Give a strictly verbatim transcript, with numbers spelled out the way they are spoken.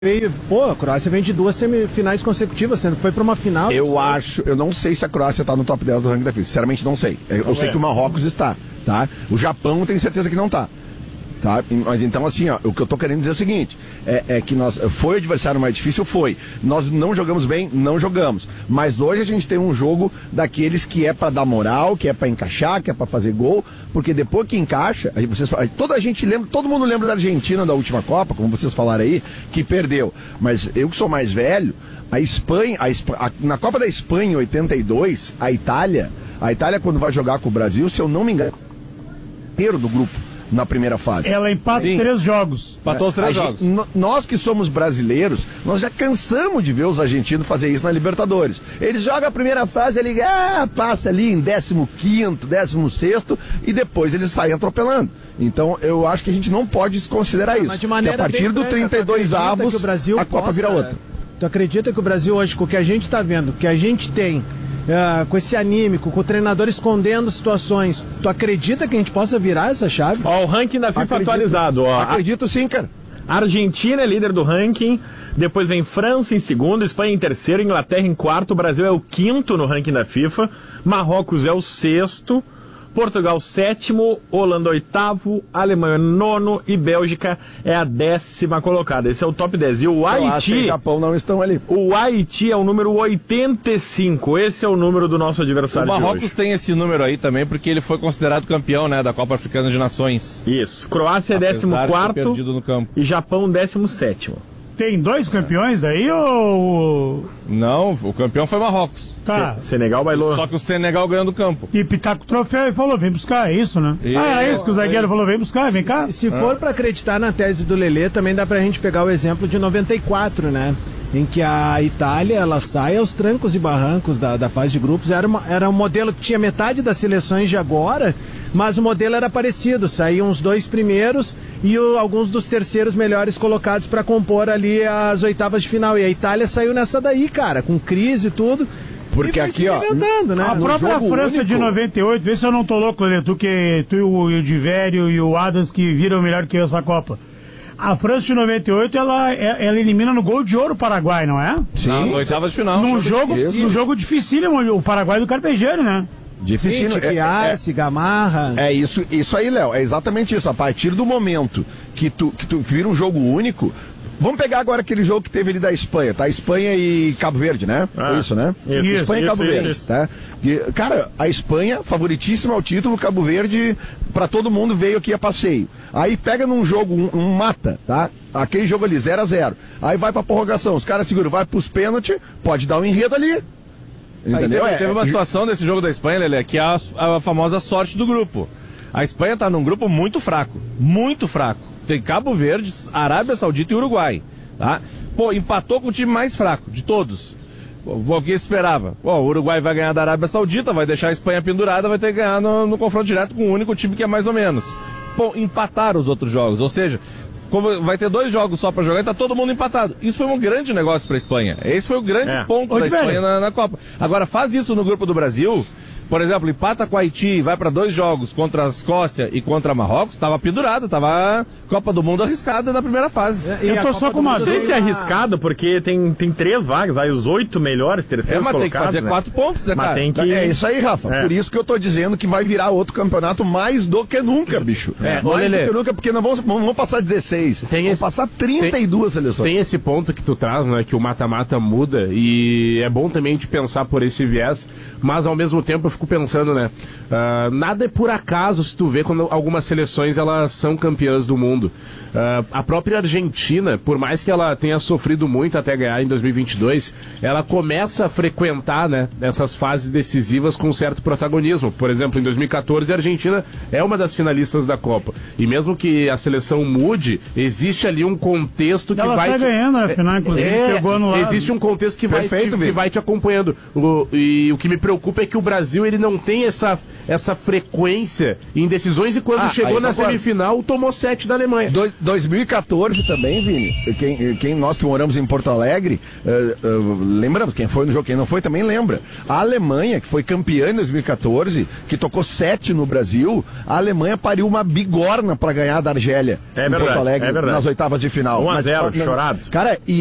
Pô, a Croácia vem de duas semifinais consecutivas, sendo que foi pra uma final. Eu acho, eu não sei se a Croácia tá no top dez do ranking da FIFA, sinceramente não sei. Eu não sei é. que o Marrocos está, tá? O Japão eu tenho certeza que não tá. Tá? Mas então assim, ó, o que eu tô querendo dizer é o seguinte, é, é que nós, foi o adversário mais difícil, foi, nós não jogamos bem, não jogamos, mas hoje a gente tem um jogo daqueles que é pra dar moral, que é pra encaixar, que é pra fazer gol, porque depois que encaixa, aí vocês, aí toda a gente lembra, todo mundo lembra da Argentina da última Copa, como vocês falaram aí, que perdeu, mas eu que sou mais velho, a Espanha, a Espanha a, na Copa da Espanha em oitenta e dois, a Itália, a Itália quando vai jogar com o Brasil, se eu não me engano, inteiro do grupo na primeira fase. Ela empata Sim. três jogos. Empatou os três jogos. Gente, nós que somos brasileiros, nós já cansamos de ver os argentinos fazer isso na Libertadores. Eles jogam a primeira fase, ele ah, passa ali em décimo quinto, décimo sexto e depois eles saem atropelando. Então eu acho que a gente não pode desconsiderar isso. Mas de maneira que a partir do trinta e dois avos, a Copa possa, vira outra. Tu acredita que o Brasil hoje, com o que a gente está vendo, que a gente tem, Uh, com esse anímico, com o treinador escondendo situações, tu acredita que a gente possa virar essa chave? Ó, o ranking da FIFA acredito, atualizado, ó. Acredito sim, cara. Argentina é líder do ranking, depois vem França em segundo, Espanha em terceiro, Inglaterra em quarto, Brasil é o quinto no ranking da FIFA, Marrocos é o sexto, Portugal sétimo, Holanda oitavo, Alemanha nono e Bélgica é a décima colocada. Esse é o top dez. E o Haiti... e Japão não estão ali. O Haiti é o número oitenta e cinco. Esse é o número do nosso adversário de hoje. O Marrocos tem esse número aí também porque ele foi considerado campeão, né, da Copa Africana de Nações. Isso. Croácia é décimo quarto no campo. E Japão décimo sétimo. Tem dois campeões daí ou... Não, o campeão foi Marrocos. Tá. Se, Senegal bailou. Só que o Senegal ganhou do campo. E pitaco o troféu e falou, vem buscar, é isso, né? E... Ah, era isso que o zagueiro é. falou, vem buscar, vem cá. Se, se for ah. pra acreditar na tese do Lelê, também dá pra gente pegar o exemplo de noventa e quatro, né? Em que a Itália, ela sai aos trancos e barrancos da, da fase de grupos. Era, uma, era um modelo que tinha metade das seleções de agora, mas o modelo era parecido. Saíam os dois primeiros e o, alguns dos terceiros melhores colocados para compor ali as oitavas de final. E a Itália saiu nessa daí, cara, com crise e tudo. Porque aqui, ó, né? A própria França único... de noventa e oito, vê se eu não tô louco, Lê, tu, que, tu e o, o Divério e o Adams que viram melhor que eu essa Copa. A França de noventa e oito, ela, ela elimina no gol de ouro o Paraguai, não é? Sim. Nas oitavas de final. Num jogo, num jogo dificílimo, o Paraguai do Carpegiani, né? Difícil. É, é, é, Gamarra. É isso, isso aí, Léo. É exatamente isso. A partir do momento que tu, que tu vira um jogo único. Vamos pegar agora aquele jogo que teve ali da Espanha, tá? Espanha e Cabo Verde, né? Ah, Foi isso, né? Isso, Espanha isso, e Cabo isso, Verde, isso. tá? E, cara, a Espanha, favoritíssima ao título, Cabo Verde, pra todo mundo veio aqui a passeio. Aí pega num jogo, um, um mata, tá? Aquele jogo ali, zero a zero. Aí vai pra prorrogação, os caras seguram, vai pros pênaltis, pode dar um enredo ali. Entendeu? Aí teve, teve uma situação desse jogo da Espanha, Lelê, que é a, a famosa sorte do grupo. A Espanha tá num grupo muito fraco, muito fraco. Tem Cabo Verde, Arábia Saudita e Uruguai. Tá? Pô, empatou com o time mais fraco de todos. O que esperava? Pô, o Uruguai vai ganhar da Arábia Saudita, vai deixar a Espanha pendurada, vai ter que ganhar no, no confronto direto com o único time que é mais ou menos. Pô, empataram os outros jogos, ou seja, como vai ter dois jogos só pra jogar e tá todo mundo empatado. Isso foi um grande negócio pra Espanha. Esse foi o grande é. ponto Oi, da Espanha na, na Copa. Agora, faz isso no grupo do Brasil. Por exemplo, empata com a Haiti e vai para dois jogos contra a Escócia e contra Marrocos, estava pendurado, estava Copa do Mundo arriscada na primeira fase. E eu tô só com uma... Não sei se é arriscado, porque tem, tem três vagas, aí os oito melhores, terceiros é, mas colocados, tem que fazer né? quatro pontos, né, mas cara? Tem que... É isso aí, Rafa. É. Por isso que eu tô dizendo que vai virar outro campeonato mais do que nunca, bicho. É, mais Lelê, do que nunca, porque nós vamos, vamos passar dezesseis. Tem vamos esse, passar trinta e duas tem, seleções. Tem esse ponto que tu traz, né, que o mata-mata muda, e é bom também de pensar por esse viés, mas ao mesmo tempo eu fico pensando, né, Uh, nada é por acaso se tu vê quando algumas seleções elas são campeãs do mundo. Uh, a própria Argentina, por mais que ela tenha sofrido muito até ganhar em dois mil e vinte e dois, ela começa a frequentar, né, essas fases decisivas com um certo protagonismo. Por exemplo, em dois mil e catorze a Argentina é uma das finalistas da Copa. E mesmo que a seleção mude, existe ali um contexto que ela vai... Ela sai te... ganhando a final, inclusive, é, existe um contexto que vai, te, que vai te acompanhando. O, e o que me preocupa é que o Brasil ele não tem essa, essa frequência em decisões e quando Ah, chegou aí na concordo. semifinal, tomou sete da Alemanha. Do- dois mil e quatorze também, Vini, quem, quem nós que moramos em Porto Alegre, uh, uh, lembramos, quem foi no jogo, quem não foi também lembra. A Alemanha, que foi campeã em dois mil e quatorze, que tocou sete no Brasil, a Alemanha pariu uma bigorna pra ganhar da Argélia É em verdade, Porto Alegre, é verdade. nas oitavas de final. um a zero, Mas, chorado. Cara, e